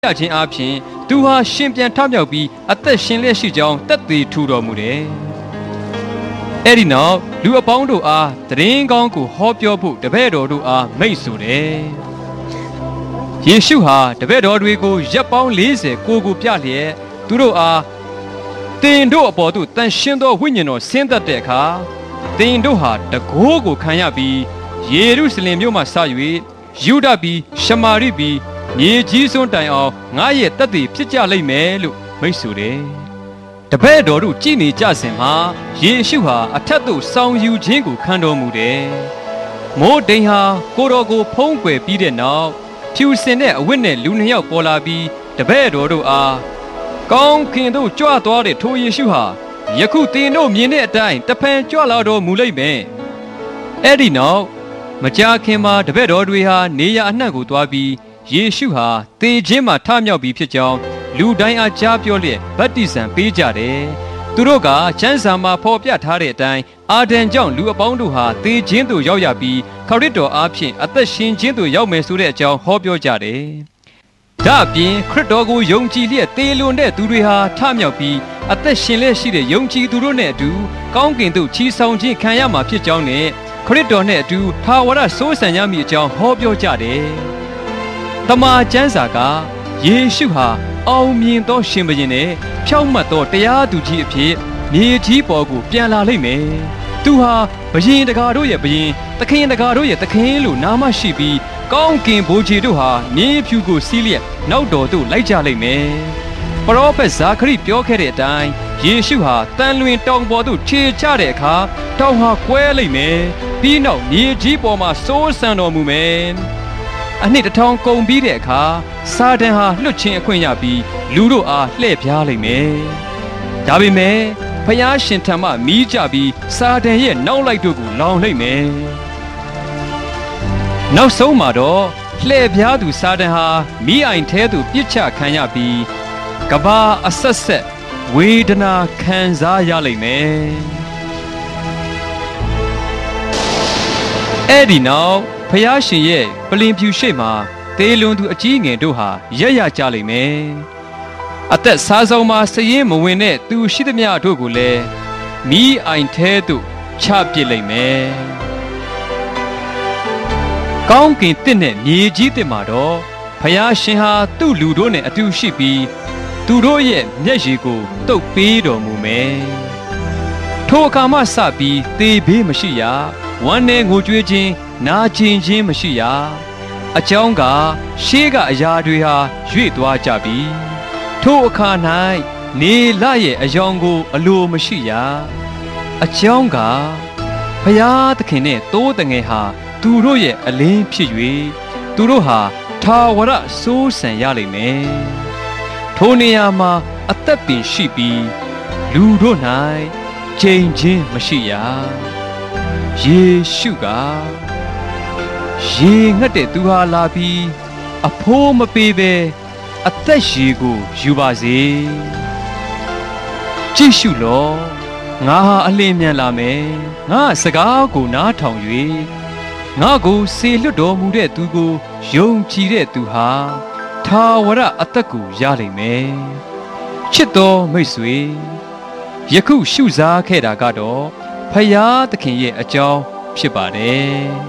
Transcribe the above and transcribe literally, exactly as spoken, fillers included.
ခြင်းအပြင်သူဟာရှင်ပြန်ထမြောက်ပြီးအသက်ရှင်လျက်ရှိကြောင်းသက်သေထူတော်မူတယ်။အဲ့ဒီနောက်လူအပေါင်းတို့အားသတင်းကောင်းကိုဟောပြောဖို့တပည့်တော်တို့အားမိန့်ဆိုတယ်။ယေရှုဟာတပည့်တော်တွေကိုရက်ပေါင်းလေးဆယ်ကိုကိုပြလျက်သူတို့အားတင်တို့အပေါ်သို့တန်ရှင်းသောဝိညာဉ်တော်ဆင်းသက်တဲ့အခါတင်တို့ဟာတကိုးကိုခံရပြီးယေရုရှလင်မြို့မှစ၍ယူဒပြည်ရှမာရိပြည်မြေကြီးစွန်းတိုင်အောင်ငါရဲ့တက်တည်ဖြစ်ကြလိမ့်မယ်လို့မိတ်ဆိုတယ်။တပည့်တော်တို့ကြည်နေကြစဉ်မှာယေရှုဟာအထက်သို့ဆောင်ယူခြင်းကိုခံတော်မူတယ်။မိုးတိမ်ဟာကိုတော်ကိုဖုံးကွယ်ပြီးတဲ့နောက်ဖြူစင်တဲ့အဝတ်နဲ့လူနှစ်ယောက်ပေါ်လာပြီးတပည့်တော်တို့အားကောင်းခင်တို့ကြွသွားတဲ့ထိုယေရှုဟာယခုသင်တို့မြင်တဲ့အတိုင်းတဖန်ကြွလာတော်မူလိမ့်မယ်။အဲ့ဒီနောက်မကြာခင်မှာတပည့်တော်တွေဟာနေရအနှံ့ကိုသွားပြီးယေရှုဟာသေခြင်းမှာထမြောက်ပြီးဖြစ်ကြောင်းလူတိုင်းအားကြားပြောလျက်ဗတ္တိဇံပေးကြတယ်။သူတို့ကကျမ်းစာမှာဖော်ပြထားတဲ့အတိုင်းအာဒံကြောင့်လူအပေါင်းတို့ဟာသေခြင်းသို့ရောက်ရပြီးခရစ်တော်အားဖြင့်အသက်ရှင်ခြင်းသို့ရောက်မယ်ဆိုတဲ့အကြောင်းဟောပြောကြတယ်။ဒါအပြင်ခရစ်တော်ကိုယုံကြည်လျက်သေလွန်တဲ့သူတွေဟာထမြောက်ပြီးအသက်ရှင်လျက်ရှိတဲ့ယုံကြည်သူတို့နဲ့အတူကောင်းကင်သို့ချီဆောင်ခြင်းခံရမှာဖြစ်ကြောင်းနဲ့ခရစ်တော်နဲ့အတူထာဝရစိုးစံရမည်အကြောင်းဟောပြောကြတယ်။တမန်ကျမ်းစာကယေရှုဟာအောင်မြင်သောရှင်ဘုရင်နဲ့ဖြောင့်မတ်သောတရားသူကြီးအဖြစ်မြေကြီးပေါ်ကိုပြန်လာလိမ့်မယ်။သူဟာဘုရင်တကာတို့ရဲ့ဘုရင်သခင်တကာတို့ရဲ့သခင်လို့နာမရှိပြီးကောင်းကင်ဘိုးကြီးတို့ဟာမြေဖြူကိုစီးလျက်နောက်တော်သို့လိုက်ကြလိမ့်မယ်။ပရောဖက်ဇာခရိပြောခဲ့တဲ့အတိုင်းယေရှုဟာတန်လွင်တောင်ပေါ်သို့ခြေချတဲ့အခါတောင်ဟာကွဲလိမ့်မယ်။ပြီးနောက်မြေကြီးပေါ်မှာစိုးစံတော်မူမယ်။အနှစ်တစ်ထောင်ကုန်ပြီးတဲ့အခါစာတန်ဟာလွတ်ချင်းအခွင့်ရပြီးလူတို့အားလှည့်ပြားလိမ့်မယ်။ဒါပေမဲ့ဖျားရှင်ထံမှမီးကြပြီးစာတန်ရဲ့နောက်လိုက်တို့ကိုလောင်လိမ့်မယ်။နောက်ဆုံးမှာတော့လှည့်ပြားသူစာတန်ဟာမီးအိုင်ထဲသို့ပြစ်ချခံရပြီးကဘာအဆက်ဆက်ဝေဒနာခံစားရလိမ့်မယ်။အဲ့ဒီနောက်ဖျားရှင်ရဲ့ပလင်ဖြူရှိမှသေလွန်သူအကြီးငယ်တို့ဟာရက်ရကြလိမ့်မယ်။အသက်စားဆုံးမှာစည်ရင်မဝင်တဲ့သူရှိသမျှတို့ကိုလည်းမီးအိုင်ထဲသို့ချပစ်လိမ့်မယ်။ကောင်းကင်တစ်နဲ့မြေကြီးတစ်မှာတော့ဖျားရှင်ဟာသူ့လူတို့နဲ့အတူရှိပြီးသူတို့ရဲ့မျက်ရည်ကိုတုပ်ပေးတော်မူမယ်။ထိုအခါမှစပြီးသေဘေးမရှိရဝမ်းနဲ့ငိုကြွေးခြင်းနာကျင်ခြင်းမရှိရအကြောင်းကရှေးကအရာတွေဟာရွေ့သွားကြပြီထိုအခါ၌နေလရဲ့အယောင်ကိုအလိုမရှိရအကြောင်းကဘုရားသခင်နဲ့တိုးတငယ်ဟာသူတို့ရဲ့အလင်းဖြစ်၍သူတို့ဟာထာဝရစိုးစံရလိမ့်မယ်ထိုနေရာမှာအသက်ပင်ရှိပြီးလူတို့၌ချိန်ချင်းမရှိရယေရှုကရေငတ်တဲ့သူဟာလာပြီးအဖိုးမပေးပဲအသက်ရှည်ကိုယူပါစေကြည့်ရှုလောငါဟာအလင်းမြန်လာမယ်ငါစကားကိုနားထောင်၍ငါကိုစေလွတ်တော်မူတဲ့သူကိုယုံကြည်တဲ့သူဟာထာဝရအသက်ကိုရလိမ့်မယ်ချစ်တော်မိတ်ဆွေယခုရှုစားခဲ့တာကတော့ဖယားသခင်ရဲ့အကြောင်းဖြစ်ပါတယ်